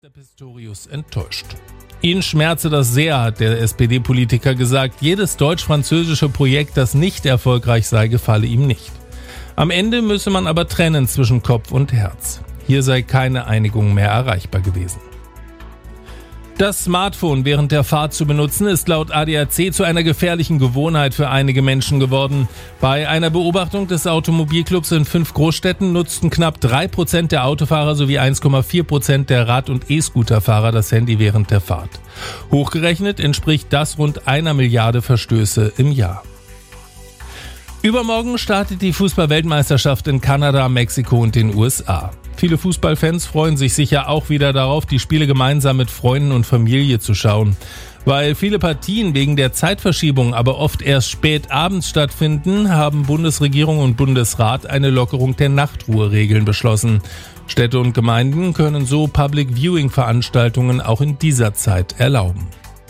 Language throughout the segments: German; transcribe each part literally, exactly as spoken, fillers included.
Der Pistorius enttäuscht. Ihn schmerze das sehr, hat der S P D-Politiker gesagt. Jedes deutsch-französische Projekt, das nicht erfolgreich sei, gefalle ihm nicht. Am Ende müsse man aber trennen zwischen Kopf und Herz. Hier sei keine Einigung mehr erreichbar gewesen. Das Smartphone während der Fahrt zu benutzen, ist laut A D A C zu einer gefährlichen Gewohnheit für einige Menschen geworden. Bei einer Beobachtung des Automobilclubs in fünf Großstädten nutzten knapp drei Prozent der Autofahrer sowie eins Komma vier Prozent der Rad- und E-Scooterfahrer das Handy während der Fahrt. Hochgerechnet entspricht das rund einer Milliarde Verstöße im Jahr. Übermorgen startet die Fußball-Weltmeisterschaft in Kanada, Mexiko und den U S A. Viele Fußballfans freuen sich sicher auch wieder darauf, die Spiele gemeinsam mit Freunden und Familie zu schauen. Weil viele Partien wegen der Zeitverschiebung aber oft erst spät abends stattfinden, haben Bundesregierung und Bundesrat eine Lockerung der Nachtruheregeln beschlossen. Städte und Gemeinden können so Public-Viewing-Veranstaltungen auch in dieser Zeit erlauben.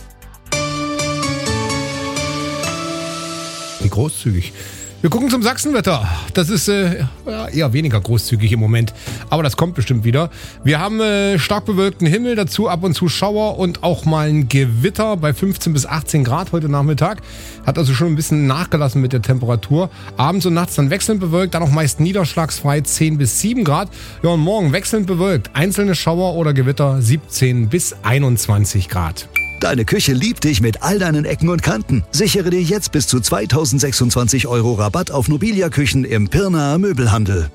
Wie großzügig. Wir gucken zum Sachsenwetter. Das ist äh, eher weniger großzügig im Moment, aber das kommt bestimmt wieder. Wir haben äh, stark bewölkten Himmel, dazu ab und zu Schauer und auch mal ein Gewitter bei fünfzehn bis achtzehn Grad heute Nachmittag. Hat also schon ein bisschen nachgelassen mit der Temperatur. Abends und nachts dann wechselnd bewölkt, dann auch meist niederschlagsfrei zehn bis sieben Grad. Ja, und morgen wechselnd bewölkt, einzelne Schauer oder Gewitter siebzehn bis einundzwanzig Grad. Deine Küche liebt dich mit all deinen Ecken und Kanten. Sichere dir jetzt bis zu zweitausendsechsundzwanzig Euro Rabatt auf Nobilia-Küchen im Pirnaer Möbelhandel.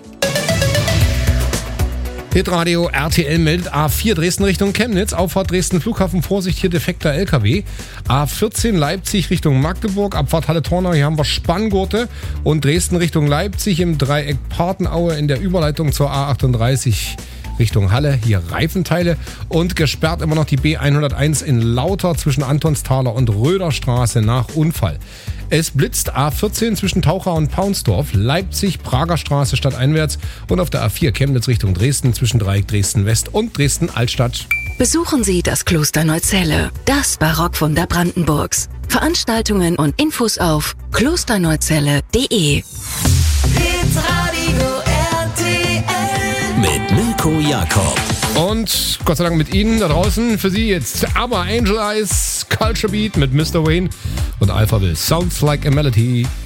Hitradio R T L meldet A vier Dresden Richtung Chemnitz, Auffahrt Dresden Flughafen, Vorsicht, hier defekter L K W. A vierzehn Leipzig Richtung Magdeburg, Abfahrt Halle-Tornau, hier haben wir Spanngurte. Und Dresden Richtung Leipzig im Dreieck Partenaue in der Überleitung zur A achtunddreißig Richtung Halle, hier Reifenteile. Und gesperrt immer noch die B hunderteins in Lauter zwischen Antonsthaler und Röderstraße nach Unfall. Es blitzt A vierzehn zwischen Taucher und Paunsdorf, Leipzig, Prager Straße stadteinwärts und auf der A vier Chemnitz Richtung Dresden zwischen Dreieck Dresden-West und Dresden-Altstadt. Besuchen Sie das Kloster Neuzelle, das Barockwunder Brandenburgs. Veranstaltungen und Infos auf klosterneuzelle punkt de. Mit Mirko Jakob. Und Gott sei Dank mit Ihnen da draußen. Für Sie jetzt aber Angel Eyes, Culture Beat mit Mister Wayne und Alphaville. Sounds like a Melody.